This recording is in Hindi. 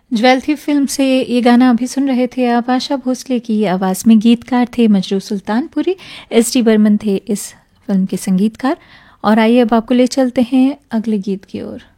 ज्वेल थी फिल्म से ये गाना अभी सुन रहे थे आप। आशा भोसले की आवाज़ में गीतकार थे मजरू सुल्तानपुरी, एस डी बर्मन थे इस फिल्म के संगीतकार। और आइए अब आपको ले चलते हैं अगले गीत की ओर।